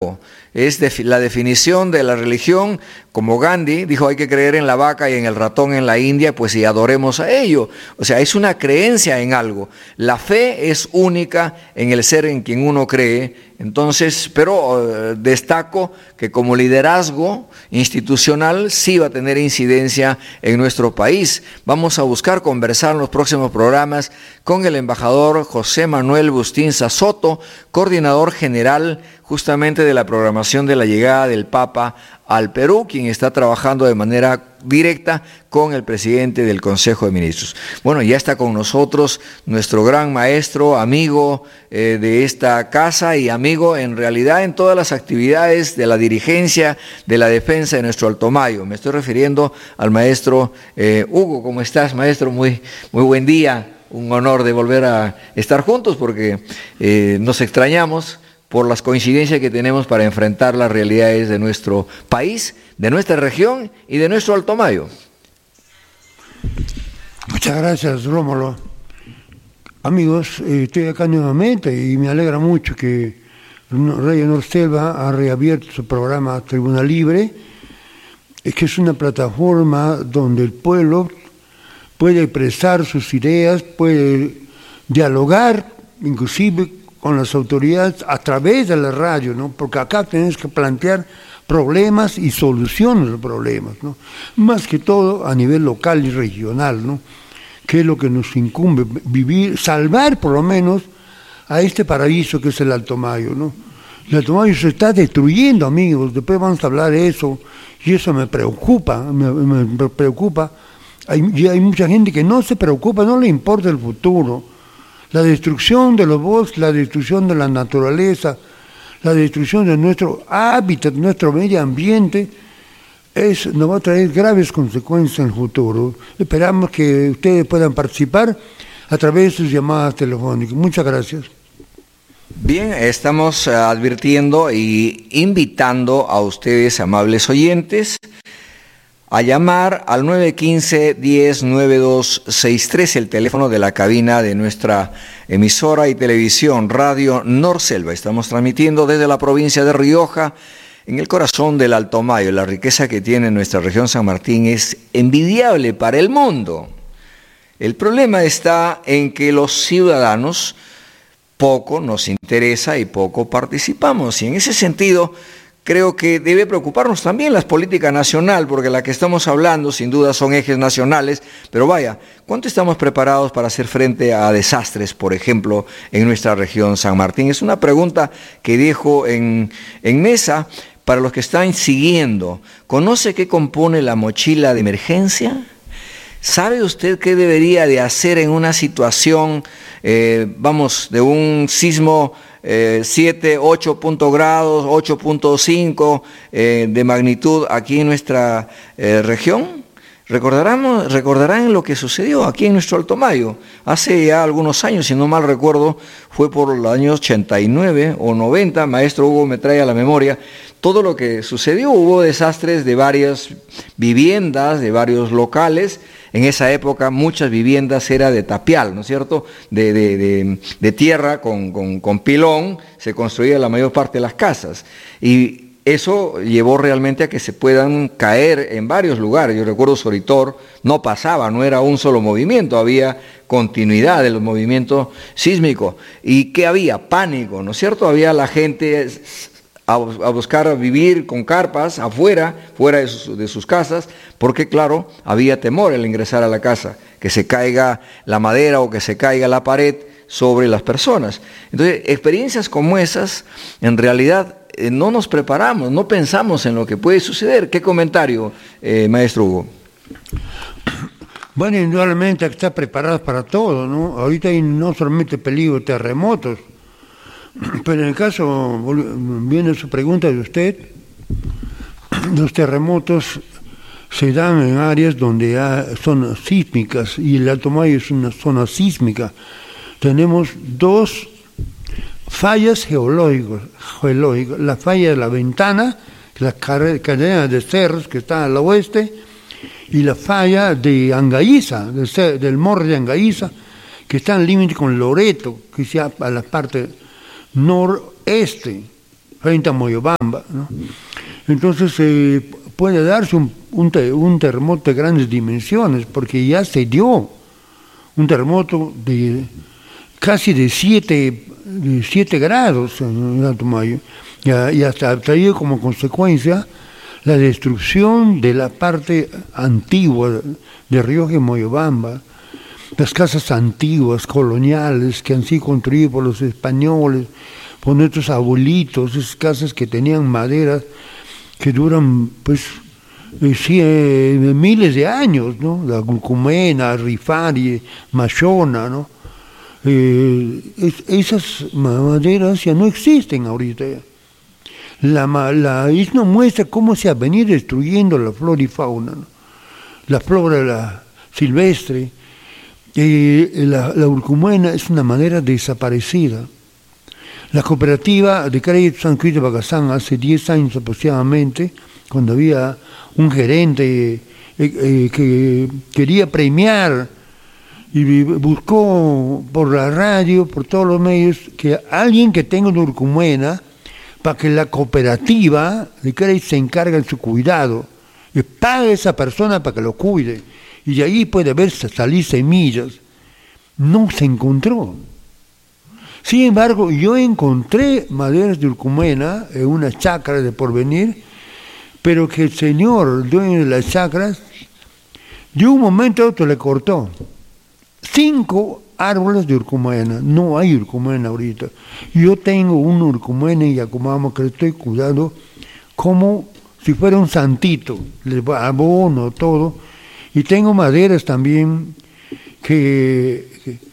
la definición de la religión, como Gandhi dijo, hay que creer en la vaca y en el ratón en la India, pues y adoremos a ello. O sea, es una creencia en algo. La fe es única en el ser en quien uno cree. Entonces, pero destaco que como liderazgo institucional sí va a tener incidencia en nuestro país. Vamos a buscar conversar en los próximos programas con el embajador José Manuel Bustinza Soto, coordinador general justamente de la programación de la llegada del Papa al Perú, quien está trabajando de manera directa con el presidente del Consejo de Ministros. Bueno, ya está con nosotros nuestro gran maestro, amigo de esta casa y amigo en realidad en todas las actividades de la dirigencia de la defensa de nuestro Alto Mayo. Me estoy refiriendo al maestro Hugo. ¿Cómo estás, maestro? Muy buen día. Un honor de volver a estar juntos porque nos extrañamos por las coincidencias que tenemos para enfrentar las realidades de nuestro país, de nuestra región y de nuestro Alto Mayo. Muchas gracias, Rómulo. Amigos, estoy acá nuevamente y me alegra mucho que Radio Norselva ha reabierto su programa Tribuna Libre, que es una plataforma donde el pueblo puede expresar sus ideas, puede dialogar, inclusive con las autoridades a través de la radio, ¿no? Porque acá tenés que plantear problemas y soluciones a los problemas, ¿no? Más que todo a nivel local y regional, ¿no? Que es lo que nos incumbe, vivir, salvar por lo menos a este paraíso que es el Alto Mayo, ¿no? El Alto Mayo se está destruyendo, amigos, después vamos a hablar de eso, y eso me preocupa, me preocupa. Hay mucha gente que no se preocupa, no le importa el futuro. La destrucción de los bosques, la destrucción de la naturaleza, la destrucción de nuestro hábitat, nuestro medio ambiente, nos va a traer graves consecuencias en el futuro. Esperamos que ustedes puedan participar a través de sus llamadas telefónicas. Muchas gracias. Bien, estamos advirtiendo y invitando a ustedes, amables oyentes, a llamar al 915-109263, el teléfono de la cabina de nuestra emisora y televisión Radio Norselva. Estamos transmitiendo desde la provincia de Rioja, en el corazón del Alto Mayo. La riqueza que tiene nuestra región San Martín es envidiable para el mundo. El problema está en que los ciudadanos poco nos interesa y poco participamos. Y en ese sentido, creo que debe preocuparnos también la política nacional, porque la que estamos hablando sin duda son ejes nacionales, pero vaya, ¿cuánto estamos preparados para hacer frente a desastres, por ejemplo, en nuestra región San Martín? Es una pregunta que dejo en mesa para los que están siguiendo. ¿Conoce qué compone la mochila de emergencia? ¿Sabe usted qué debería de hacer en una situación, de un sismo 7, 8 grados, 8.5 de magnitud aquí en nuestra región? Recordarán lo que sucedió aquí en nuestro Alto Mayo hace ya algunos años, si no mal recuerdo, fue por los años 89 o 90, maestro Hugo me trae a la memoria todo lo que sucedió. Hubo desastres de varias viviendas, de varios locales. En esa época muchas viviendas era de tapial, ¿no es cierto?, de tierra con pilón, se construía la mayor parte de las casas. Y eso llevó realmente a que se puedan caer en varios lugares. Yo recuerdo Soritor, no pasaba, no era un solo movimiento, había continuidad de los movimientos sísmicos. ¿Y qué había? Pánico, ¿no es cierto? Había la gente a buscar vivir con carpas afuera, fuera de sus casas, porque claro, había temor al ingresar a la casa, que se caiga la madera o que se caiga la pared sobre las personas. Entonces, experiencias como esas, en realidad, no nos preparamos, no pensamos en lo que puede suceder. ¿Qué comentario, maestro Hugo? Bueno, indudablemente hay que estar preparados para todo, ¿no? Ahorita hay no solamente peligro de terremotos, pero en el caso, viene su pregunta de usted, los terremotos se dan en áreas donde hay zonas sísmicas y el Alto Mayo es una zona sísmica. Tenemos dos fallas geológicas, la falla de la Ventana, la cadena de cerros que está al oeste, y la falla de Angaíza, del morro de Angaíza, que está en límite con Loreto, que sea a la parte noreste. frente a Moyobamba, ¿no? Entonces puede darse un terremoto de grandes dimensiones, porque ya se dio un terremoto de casi de 7 grados en el Altomayo, y hasta ha traído como consecuencia la destrucción de la parte antigua de Rioja y Moyobamba, las casas antiguas, coloniales, que han sido construidas por los españoles, por nuestros abuelitos, esas casas que tenían maderas que duran pues miles de años, ¿no? La Gulcumena, Rifari, Machona, ¿no? Esas maderas ya no existen ahorita. La isla muestra cómo se ha venido destruyendo la flora y fauna, ¿no? La flora silvestre. La Urcumuena es una madera desaparecida. La cooperativa de crédito San Cruz de Bagazán hace 10 años aproximadamente, cuando había un gerente que quería premiar y buscó por la radio, por todos los medios, que alguien que tenga una Urcumuena, para que la cooperativa de crédito se encargue de su cuidado y pague a esa persona para que lo cuide, y de ahí puede salir semillas. No se encontró. Sin embargo, yo encontré maderas de Urcumena en una chacra de Porvenir, pero que el señor dueño de las chacras, de un momento a otro le cortó 5 árboles de Urcumena. No hay Urcumena ahorita. Yo tengo un Urcumena en Yacumama que le estoy cuidando como si fuera un santito, le abono todo, y tengo maderas también que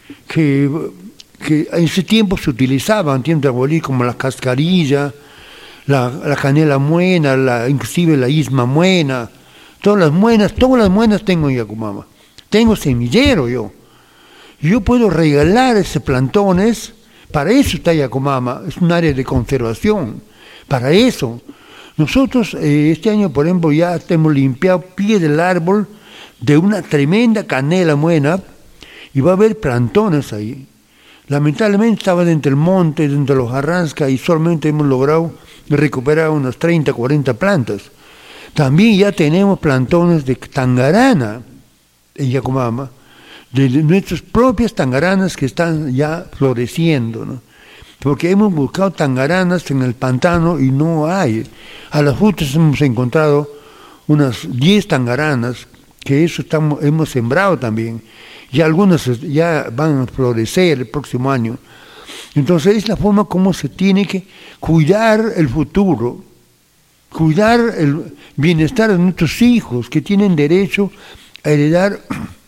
en ese tiempo se utilizaban, tiempo de abuelito, como la cascarilla, la canela muena, inclusive la isma muena, todas las muenas tengo en Yacumama. Tengo semillero yo. Yo puedo regalar esos plantones, para eso está Yacumama, es un área de conservación, para eso. Nosotros este año, por ejemplo, ya hemos limpiado pie del árbol de una tremenda canela muena, y va a haber plantones ahí. Lamentablemente estaba dentro del monte, dentro de los Arrasca, y solamente hemos logrado recuperar unas 30, 40 plantas. También ya tenemos plantones de tangarana en Yacumama, de nuestras propias tangaranas que están ya floreciendo, ¿no? Porque hemos buscado tangaranas en el pantano y no hay. A las frutas hemos encontrado unas 10 tangaranas, que eso hemos sembrado también. Y algunas ya van a florecer el próximo año. Entonces es la forma como se tiene que cuidar el futuro, cuidar el bienestar de nuestros hijos, que tienen derecho a heredar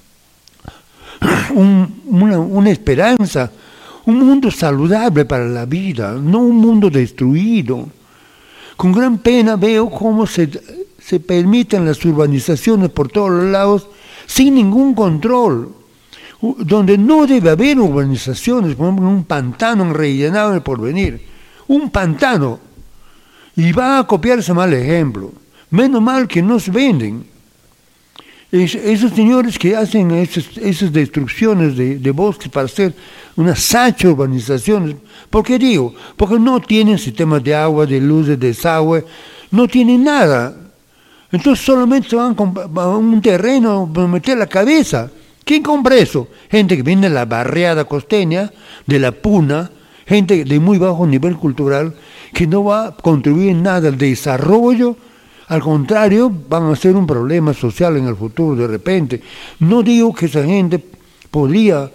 una esperanza, un mundo saludable para la vida, no un mundo destruido. Con gran pena veo cómo se permiten las urbanizaciones por todos los lados sin ningún control, donde no debe haber urbanizaciones, por ejemplo, un pantano enrellenado en el Porvenir, un pantano, y va a copiarse mal ejemplo. Menos mal que no se venden. Esos señores que hacen esas destrucciones de bosques para hacer unas sacha urbanizaciones, ¿por qué digo? Porque no tienen sistemas de agua, de luz, de desagüe, no tienen nada. Entonces solamente se van a un terreno para meter la cabeza. ¿Quién compra eso? Gente que viene de la barriada costeña, de la Puna, gente de muy bajo nivel cultural, que no va a contribuir en nada al desarrollo. Al contrario, van a ser un problema social en el futuro de repente. No digo que esa gente podría,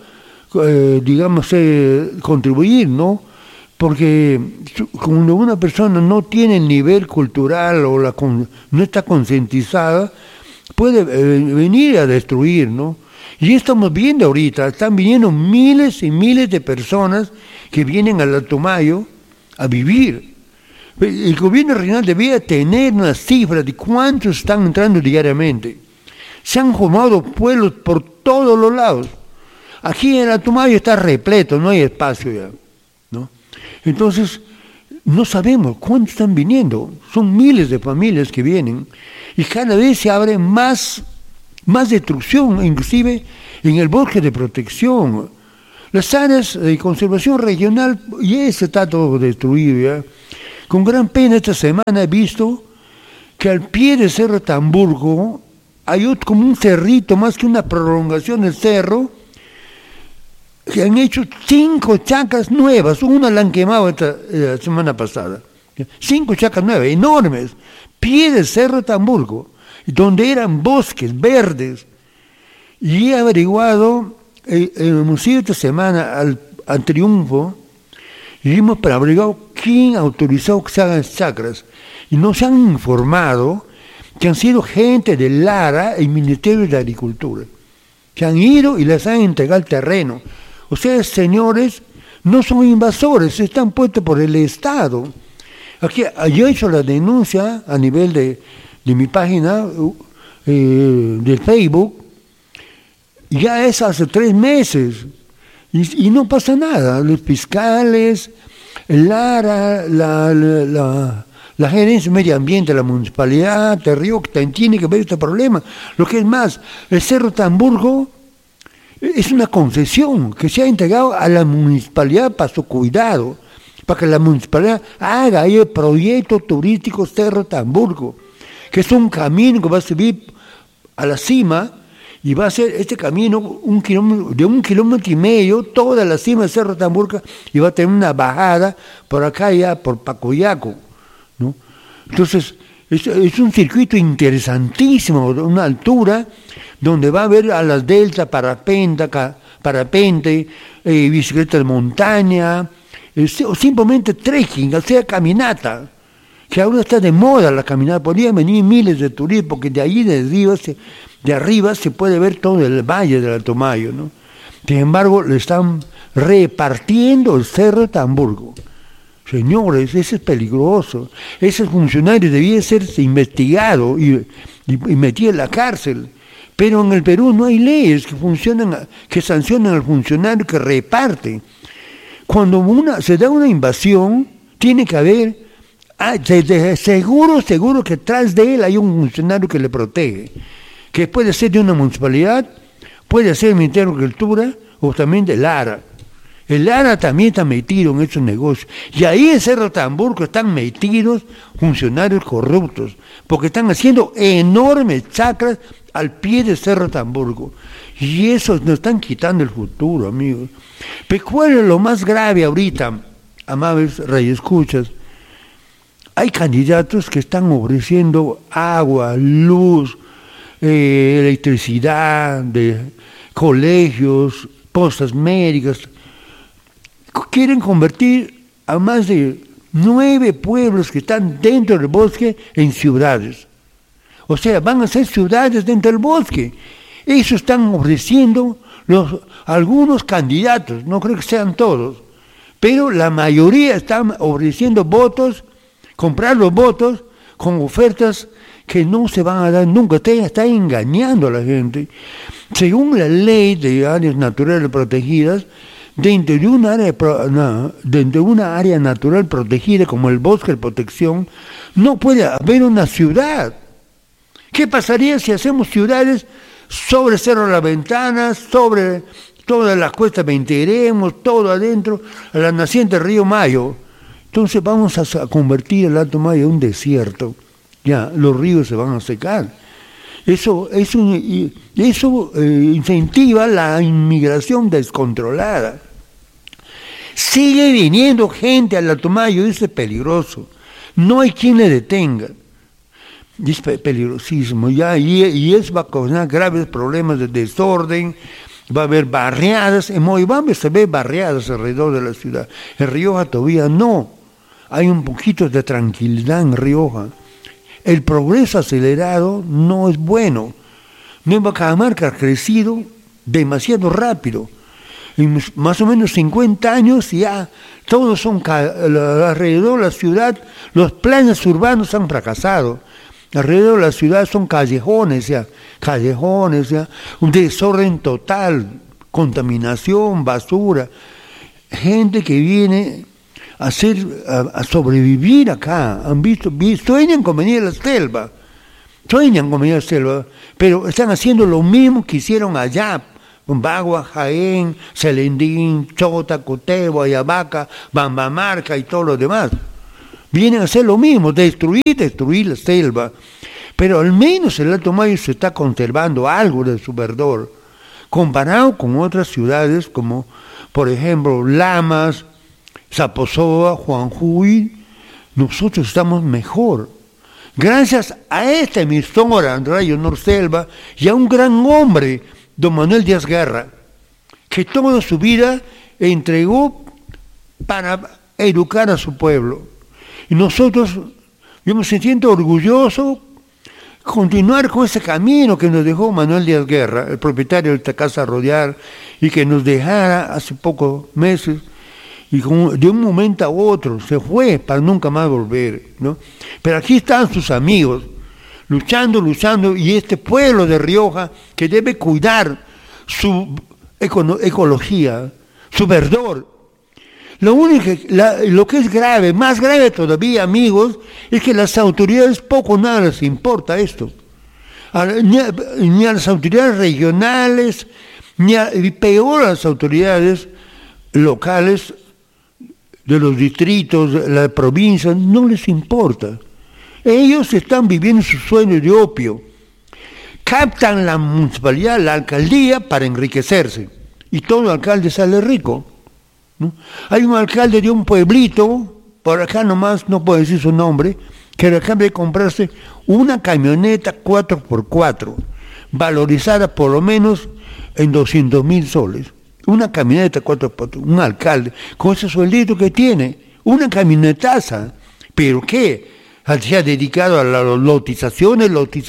contribuir, ¿no? Porque cuando una persona no tiene el nivel cultural o no está concientizada, puede venir a destruir, ¿no? Y estamos viendo ahorita, están viniendo miles y miles de personas que vienen al Altomayo a vivir. El gobierno regional debía tener una cifra de cuántos están entrando diariamente. Se han formado pueblos por todos los lados. Aquí en el Altomayo está repleto, no hay espacio ya, ¿no? Entonces, no sabemos cuántos están viniendo. Son miles de familias que vienen y cada vez se abre más destrucción, inclusive en el bosque de protección. Las áreas de conservación regional ya se está todo destruido ya. Con gran pena esta semana he visto que al pie del Cerro Tamburgo hay otro, como un cerrito, más que una prolongación del cerro, que han hecho 5 chacras nuevas. Una la han quemado la semana pasada. 5 chacras nuevas, enormes, pie del Cerro Tamburgo, donde eran bosques verdes. Y he averiguado, hemos ido esta semana al Triunfo, y hemos averiguado quién autorizó que se hagan chacras. Y nos han informado que han sido gente de Lara, el Ministerio de Agricultura, que han ido y les han entregado el terreno. O sea, señores, no son invasores, están puestos por el Estado. Aquí, yo he hecho la denuncia a nivel de mi página de Facebook, ya es hace 3 meses, y no pasa nada. Los fiscales, Lara, la gerencia de medio ambiente, la municipalidad de Río tiene que ver este problema. Lo que es más, el Cerro Tamburgo es una concesión que se ha entregado a la municipalidad para su cuidado, para que la municipalidad haga ahí el proyecto turístico Cerro Tamburgo, que es un camino que va a subir a la cima, y va a ser este camino de 1,5 kilómetros, toda la cima del Cerro Tamburgo, y va a tener una bajada por acá ya, por Pacoyaco, ¿no? Entonces, es un circuito interesantísimo, de una altura, donde va a haber alas delta, parapente, bicicleta de montaña, o simplemente trekking, o sea, caminata, que ahora está de moda la caminata. Podrían venir miles de turistas, porque de ahí de arriba se puede ver todo el valle del Alto Mayo, ¿no? Sin embargo, le están repartiendo el Cerro Tamburgo. Señores, ese es peligroso. Ese funcionario debía ser investigado y metido en la cárcel. Pero en el Perú no hay leyes que sancionan al funcionario que reparte. Cuando se da una invasión, tiene que haber, seguro que tras de él hay un funcionario que le protege, que puede ser de una municipalidad, puede ser del Ministerio de Agricultura o también de Lara. El Lara también está metido en esos negocios. Y ahí en Cerro Tamburgo están metidos funcionarios corruptos, porque están haciendo enormes chacras al pie de Cerro Tamburgo. Y eso nos están quitando el futuro, amigos. Pero ¿cuál es lo más grave ahorita, amables radioescuchas? Hay candidatos que están ofreciendo agua, luz, electricidad, de colegios, postas médicas. Quieren convertir a más de 9 pueblos que están dentro del bosque en ciudades. O sea, van a ser ciudades dentro del bosque. Eso están ofreciendo algunos candidatos, no creo que sean todos, pero la mayoría están ofreciendo votos, comprar los votos con ofertas que no se van a dar nunca. Está engañando a la gente. Según la ley de áreas naturales protegidas, dentro de una área natural protegida como el bosque de protección, no puede haber una ciudad. ¿Qué pasaría si hacemos ciudades sobre Cerro Las Ventanas, sobre todas las cuestas Venteremos, todo adentro, a la naciente del río Mayo? Entonces vamos a convertir el Alto Mayo en un desierto. Ya, los ríos se van a secar. Eso incentiva la inmigración descontrolada. Sigue viniendo gente al Alto Mayo, eso es peligroso. No hay quien le detenga. Es peligrosísimo. Ya, y eso va a causar graves problemas de desorden. Va a haber barriadas. En Moyobamba se ve barriadas alrededor de la ciudad. En Rioja todavía no. Hay un poquito de tranquilidad en Rioja. El progreso acelerado no es bueno. Nueva Cajamarca ha crecido demasiado rápido. En más o menos 50 años ya todos son alrededor de la ciudad, los planes urbanos han fracasado. Alrededor de la ciudad son callejones ya, un desorden total, contaminación, basura. Gente que viene a sobrevivir acá, sueñan con venir a la selva, pero están haciendo lo mismo que hicieron allá, con Bagua, Jaén, Celendín, Chota, Cotebo, Ayabaca, Bambamarca y todo lo demás. vienen a hacer lo mismo, destruir la selva. Pero al menos el Alto Mayo se está conservando algo de su verdor, comparado con otras ciudades como, por ejemplo, Lamas, Zaposoa, Juanjuy. Nosotros estamos mejor. Gracias a esta emisora, Radio Norselva, y a un gran hombre, don Manuel Díaz Guerra, que toda su vida entregó para educar a su pueblo. Y nosotros, yo me siento orgulloso continuar con ese camino que nos dejó Manuel Díaz Guerra, el propietario de esta Casa Rodear, y que nos dejara hace pocos meses, y de un momento a otro se fue para nunca más volver, ¿no? Pero aquí están sus amigos, luchando, y este pueblo de Rioja que debe cuidar su ecología, su verdor. Lo que es grave, más grave todavía, amigos, es que las autoridades poco o nada les importa esto. Ni a las autoridades regionales, y peor a las autoridades locales de los distritos, de la provincia, no les importa. Ellos están viviendo su sueño de opio. Captan la municipalidad, la alcaldía, para enriquecerse. Y todo alcalde sale rico, ¿no? Hay un alcalde de un pueblito, por acá nomás, no puedo decir su nombre, que acaba de comprarse una camioneta 4x4, valorizada por lo menos en 200.000 soles. Una camioneta 4x4, un alcalde, con ese sueldito que tiene, una camionetaza. ¿Pero qué? Se ha dedicado a las lotizaciones,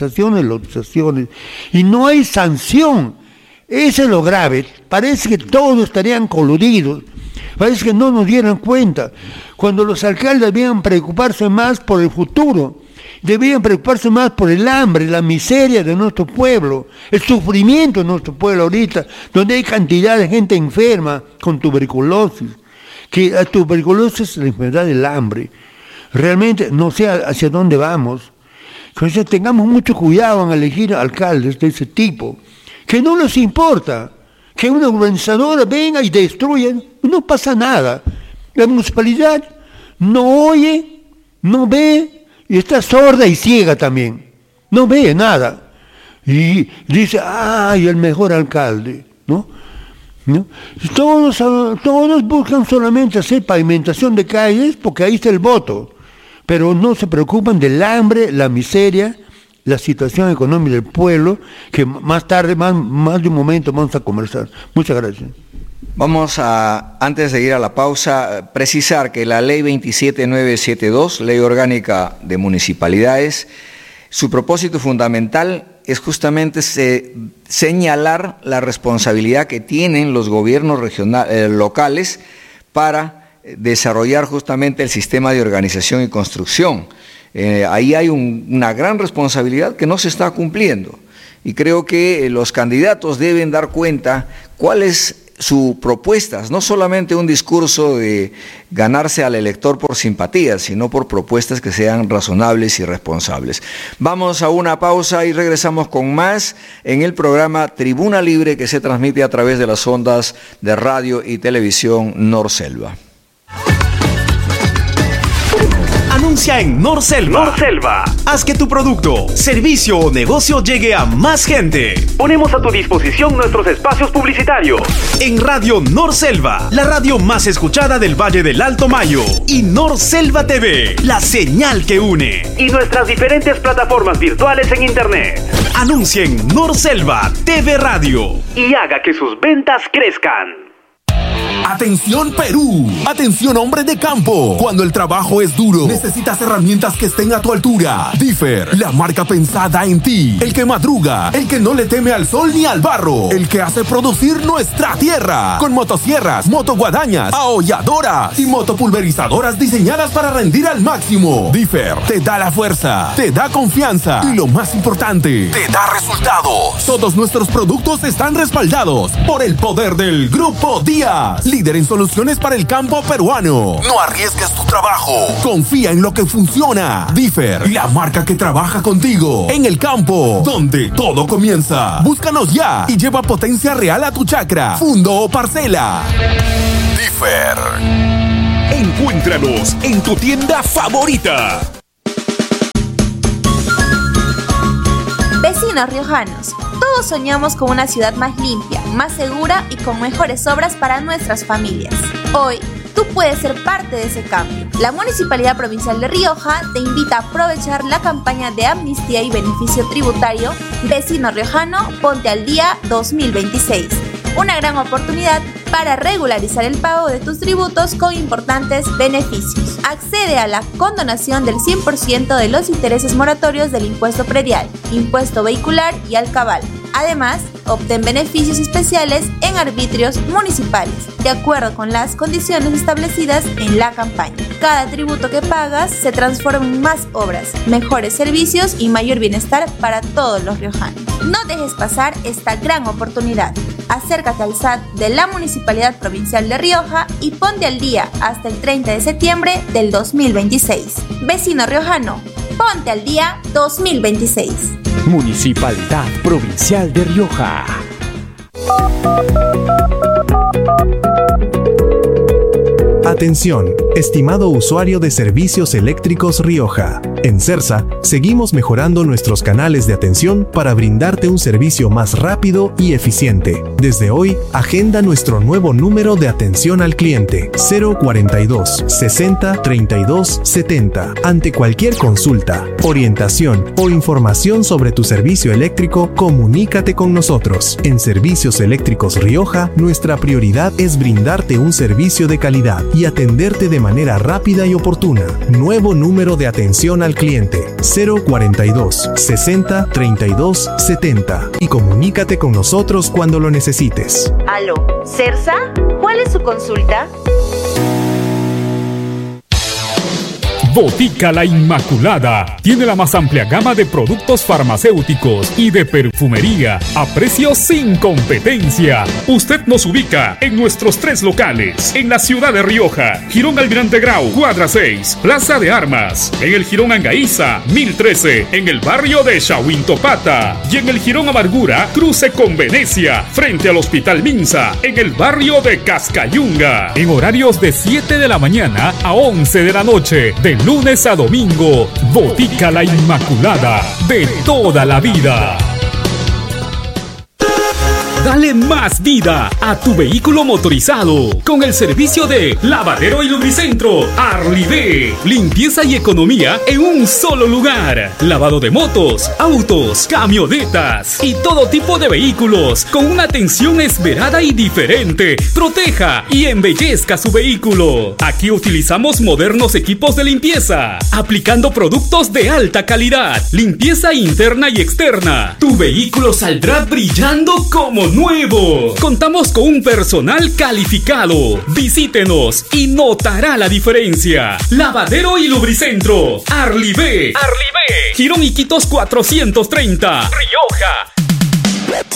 y no hay sanción. Eso es lo grave. Parece que todos estarían coludidos, parece que no nos dieran cuenta, cuando los alcaldes debían preocuparse más por el futuro, debían preocuparse más por el hambre, la miseria de nuestro pueblo, el sufrimiento de nuestro pueblo ahorita, donde hay cantidad de gente enferma con tuberculosis, que la tuberculosis es la enfermedad del hambre. Realmente no sé hacia dónde vamos. Entonces tengamos mucho cuidado en elegir alcaldes de ese tipo, que no les importa que una urbanizadora venga y destruya, no pasa nada. La municipalidad no oye, no ve, y está sorda y ciega también, no ve nada. Y dice, ¡ay, el mejor alcalde! ¿No? Todos buscan solamente hacer pavimentación de calles porque ahí está el voto, pero no se preocupan del hambre, la miseria, la situación económica del pueblo, que más tarde, más de un momento, vamos a conversar. Muchas gracias. Vamos a, antes de ir a la pausa, precisar que la Ley 27972, Ley Orgánica de Municipalidades, su propósito fundamental es justamente señalar la responsabilidad que tienen los gobiernos locales para desarrollar justamente el sistema de organización y construcción. Ahí hay una gran responsabilidad que no se está cumpliendo, y creo que los candidatos deben dar cuenta cuáles sus propuestas, no solamente un discurso de ganarse al elector por simpatía, sino por propuestas que sean razonables y responsables. Vamos a una pausa y regresamos con más en el programa Tribuna Libre, que se transmite a través de las ondas de radio y televisión Norselva. Anuncia en Norselva. Haz que tu producto, servicio o negocio llegue a más gente. Ponemos a tu disposición nuestros espacios publicitarios en Radio Norselva, la radio más escuchada del Valle del Alto Mayo, y Norselva TV, la señal que une, y nuestras diferentes plataformas virtuales en internet. Anuncie en Norselva TV Radio y haga que sus ventas crezcan. Atención Perú, atención hombres de campo. Cuando el trabajo es duro, necesitas herramientas que estén a tu altura. Differ, la marca pensada en ti. El que madruga, el que no le teme al sol ni al barro, el que hace producir nuestra tierra. Con motosierras, motoguadañas, aholladoras y motopulverizadoras diseñadas para rendir al máximo. Differ te da la fuerza, te da confianza y lo más importante, te da resultados. Todos nuestros productos están respaldados por el poder del Grupo Díaz, líder en soluciones para el campo peruano. No arriesgues tu trabajo, confía en lo que funciona. Differ, la marca que trabaja contigo en el campo, donde todo comienza. Búscanos ya y lleva potencia real a tu chacra, fundo o parcela. Differ. Encuéntranos en tu tienda favorita. Vecinos riojanos, todos soñamos con una ciudad más limpia, más segura y con mejores obras para nuestras familias. Hoy, tú puedes ser parte de ese cambio. La Municipalidad Provincial de Rioja te invita a aprovechar la campaña de amnistía y beneficio tributario Vecino Riojano Ponte al Día 2026. Una gran oportunidad para regularizar el pago de tus tributos con importantes beneficios. Accede a la condonación del 100% de los intereses moratorios del impuesto predial, impuesto vehicular y alcabal. Además, obtén beneficios especiales en arbitrios municipales, de acuerdo con las condiciones establecidas en la campaña. Cada tributo que pagas se transforma en más obras, mejores servicios y mayor bienestar para todos los riojanos. No dejes pasar esta gran oportunidad. Acércate al SAT de la Municipalidad Provincial de Rioja y ponte al día hasta el 30 de septiembre del 2026. Vecino riojano, ponte al día 2026. Municipalidad Provincial de Rioja. Atención, estimado usuario de Servicios Eléctricos Rioja. En CERSA, seguimos mejorando nuestros canales de atención para brindarte un servicio más rápido y eficiente. Desde hoy, agenda nuestro nuevo número de atención al cliente, 042 60 32 70. Ante cualquier consulta, orientación o información sobre tu servicio eléctrico, comunícate con nosotros. En Servicios Eléctricos Rioja, nuestra prioridad es brindarte un servicio de calidad y atenderte de manera rápida y oportuna. Nuevo número de atención al cliente, 042 60 32 70. Y comunícate con nosotros cuando lo necesites. ¿Aló? ¿CERSA? ¿Cuál es su consulta? Botica La Inmaculada tiene la más amplia gama de productos farmacéuticos y de perfumería a precios sin competencia. Usted nos ubica en nuestros 3 locales, en la ciudad de Rioja, Jirón Almirante Grau, cuadra 6, Plaza de Armas, en el Jirón Angaíza, 1013, en el barrio de Chahuintopata, y en el Jirón Amargura, cruce con Venecia, frente al Hospital Minsa, en el barrio de Cascayunga, en horarios de 7 de la mañana a 11 de la noche, de lunes a domingo. Botica La Inmaculada, de toda la vida. Dale más vida a tu vehículo motorizado con el servicio de Lavadero y Lubricentro Arlivé. Limpieza y economía en un solo lugar. Lavado de motos, autos, camionetas y todo tipo de vehículos con una atención esmerada y diferente. Proteja y embellezca su vehículo. Aquí utilizamos modernos equipos de limpieza, aplicando productos de alta calidad, limpieza interna y externa. Tu vehículo saldrá brillando como nuevo. Contamos con un personal calificado. Visítenos y notará la diferencia. Lavadero y Lubricentro Arlivé. Jirón Iquitos 430, Rioja.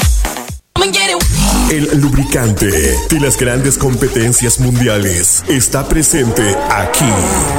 El lubricante de las grandes competencias mundiales está presente aquí.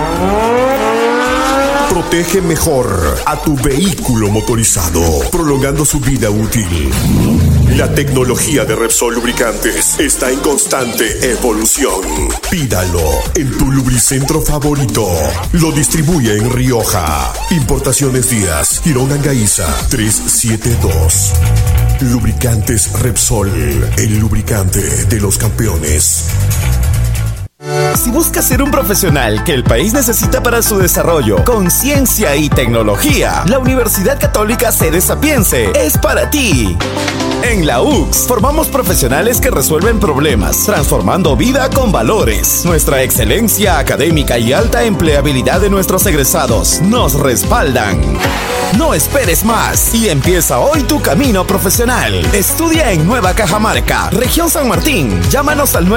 Protege mejor a tu vehículo motorizado, prolongando su vida útil. La tecnología de Repsol Lubricantes está en constante evolución. Pídalo en tu lubricentro favorito. Lo distribuye en Rioja. Importaciones Díaz, Jirón Angaíza, 372. Lubricantes Repsol, el lubricante de los campeones. Si buscas ser un profesional que el país necesita para su desarrollo, con ciencia y tecnología, la Universidad Católica Sede Sapiense es para ti. En la UCS formamos profesionales que resuelven problemas, transformando vida con valores. Nuestra excelencia académica y alta empleabilidad de nuestros egresados nos respaldan. No esperes más y empieza hoy tu camino profesional. Estudia en Nueva Cajamarca, Región San Martín. Llámanos al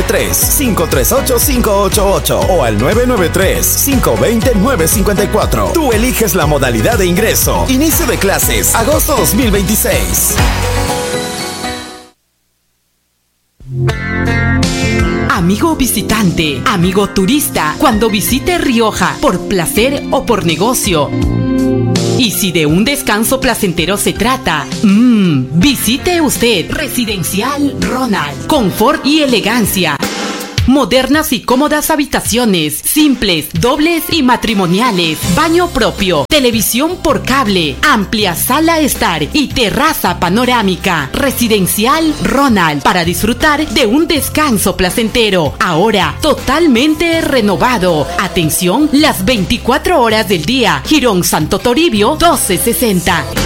993-538-588 o al 993-520-954. Tú eliges la modalidad de ingreso. Inicio de clases, agosto 2026. Amigo visitante, amigo turista, cuando visite Rioja por placer o por negocio. Y si de un descanso placentero se trata, visite usted Residencial Ronald. Confort y elegancia. Modernas y cómodas habitaciones, simples, dobles y matrimoniales. Baño propio, televisión por cable, amplia sala estar y terraza panorámica. Residencial Ronald, para disfrutar de un descanso placentero. Ahora totalmente renovado. Atención las 24 horas del día. Jirón Santo Toribio 1260.